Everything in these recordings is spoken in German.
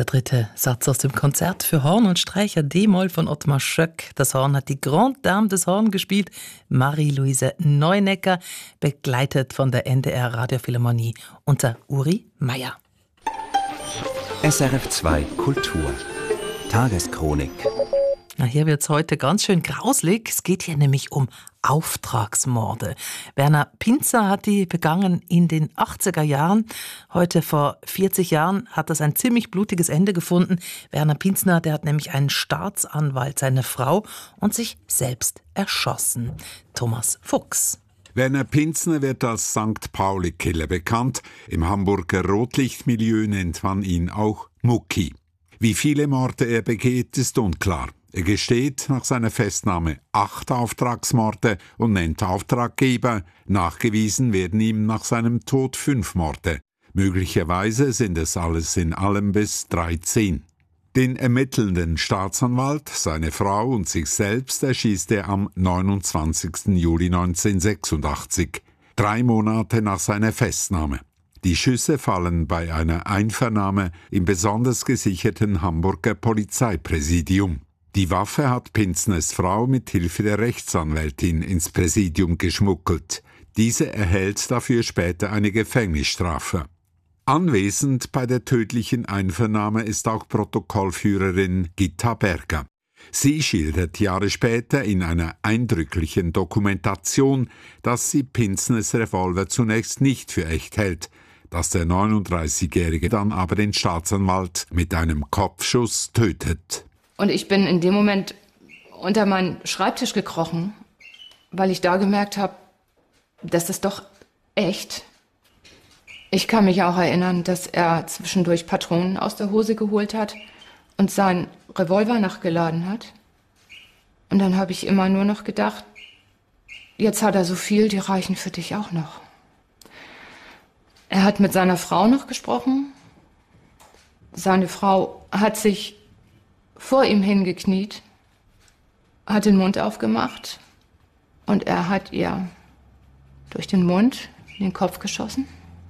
Der dritte Satz aus dem Konzert für Horn und Streicher D-Moll von Ottmar Schöck. Das Horn hat die Grande Dame des Horn gespielt, Marie-Louise Neunecker, begleitet von der NDR Radiophilharmonie unter Uri Meier. SRF 2 Kultur Tageschronik. Na, hier wird's heute ganz schön grauslig. Es geht hier nämlich um Auftragsmorde. Werner Pinzer hat die begangen in den 80er Jahren. Heute vor 40 Jahren hat das ein ziemlich blutiges Ende gefunden. Werner Pinzer, der hat nämlich einen Staatsanwalt, seine Frau und sich selbst erschossen. Thomas Fuchs. Werner Pinzner wird als St. Pauli-Killer bekannt. Im Hamburger Rotlichtmilieu nennt man ihn auch Mucki. Wie viele Morde er begeht, ist unklar. Er gesteht nach seiner Festnahme 8 Auftragsmorde und nennt Auftraggeber. Nachgewiesen werden ihm nach seinem Tod 5 Morde. Möglicherweise sind es alles in allem bis 13. Den ermittelnden Staatsanwalt, seine Frau und sich selbst erschießt er am 29. Juli 1986, 3 Monate nach seiner Festnahme. Die Schüsse fallen bei einer Einvernahme im besonders gesicherten Hamburger Polizeipräsidium. Die Waffe hat Pinzners Frau mit Hilfe der Rechtsanwältin ins Präsidium geschmuggelt. Diese erhält dafür später eine Gefängnisstrafe. Anwesend bei der tödlichen Einvernahme ist auch Protokollführerin Gitta Berger. Sie schildert Jahre später in einer eindrücklichen Dokumentation, dass sie Pinzners Revolver zunächst nicht für echt hält, dass der 39-Jährige dann aber den Staatsanwalt mit einem Kopfschuss tötet. Und ich bin in dem Moment unter meinen Schreibtisch gekrochen, weil ich da gemerkt habe, das ist doch echt. Ich kann mich auch erinnern, dass er zwischendurch Patronen aus der Hose geholt hat und seinen Revolver nachgeladen hat. Und dann habe ich immer nur noch gedacht, jetzt hat er so viel, die reichen für dich auch noch. Er hat mit seiner Frau noch gesprochen. Seine Frau hat sich vor ihm hingekniet, hat den Mund aufgemacht und er hat ihr durch den Mund in den Kopf geschossen.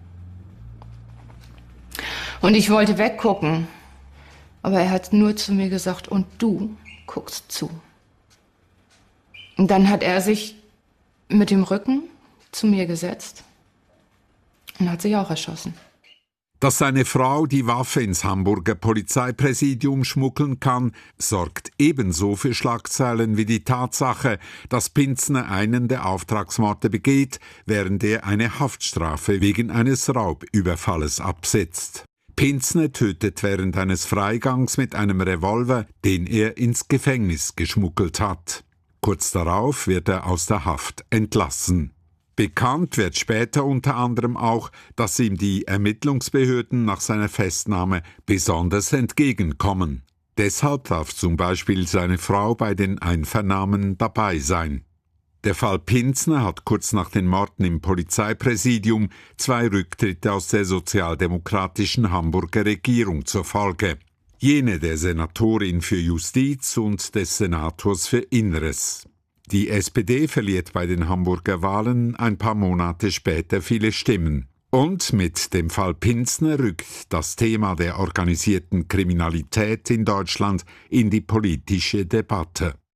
Und ich wollte weggucken, aber er hat nur zu mir gesagt, und du guckst zu. Und dann hat er sich mit dem Rücken zu mir gesetzt und hat sich auch erschossen. Dass seine Frau die Waffe ins Hamburger Polizeipräsidium schmuggeln kann, sorgt ebenso für Schlagzeilen wie die Tatsache, dass Pinzner einen der Auftragsmorde begeht, während er eine Haftstrafe wegen eines Raubüberfalles absetzt. Pinzner tötet während eines Freigangs mit einem Revolver, den er ins Gefängnis geschmuggelt hat. Kurz darauf wird er aus der Haft entlassen. Bekannt wird später unter anderem auch, dass ihm die Ermittlungsbehörden nach seiner Festnahme besonders entgegenkommen. Deshalb darf zum Beispiel seine Frau bei den Einvernahmen dabei sein. Der Fall Pinzner hat kurz nach den Morden im Polizeipräsidium 2 Rücktritte aus der sozialdemokratischen Hamburger Regierung zur Folge. Jene der Senatorin für Justiz und des Senators für Inneres. Die SPD verliert bei den Hamburger Wahlen ein paar Monate später viele Stimmen. Und mit dem Fall Pinzner rückt das Thema der organisierten Kriminalität in Deutschland in die politische Debatte.